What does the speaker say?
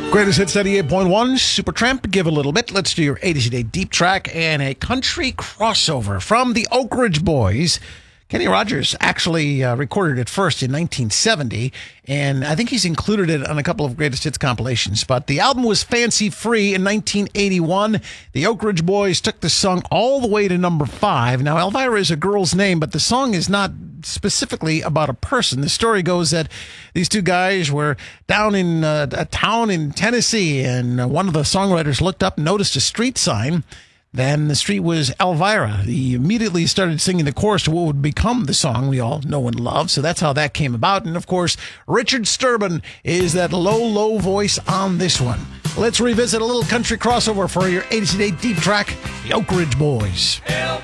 Greatest Hits 98.1, Supertramp, give a little bit. Let's do your 80s Day deep track and a country crossover from the Oak Ridge Boys. Kenny Rogers actually recorded it first in 1970, and I think he's included it on a couple of Greatest Hits compilations. But the album was Fancy Free in 1981. The Oak Ridge Boys took the song all the way to number 5. Now, Elvira is a girl's name, but the song is not specifically about a person. The story goes that these two guys were down in a town in Tennessee, and one of the songwriters looked up and noticed a street sign. Then the street was Elvira. He immediately started singing the chorus to what would become the song we all know and love. So that's how that came about. And of course, Richard Sturban is that low voice on this one. Let's revisit a little country crossover for your 80s Day deep track, the Oak Ridge Boys. Elvira.